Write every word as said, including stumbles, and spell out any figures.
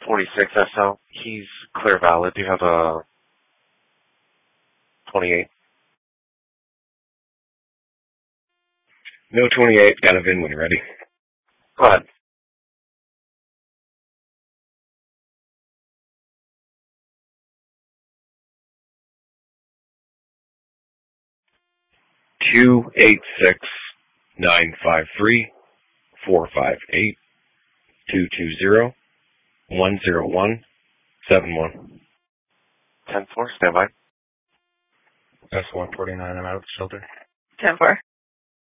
forty-six S L. He's clear valid. Do you have a twenty-eight? No twenty-eight. Got a V I N when you're ready. Go ahead. Two eight six nine five three four five eight two two zero one zero one seven one. Ten four. Stand by. S one forty nine. I'm out of the shelter. ten four.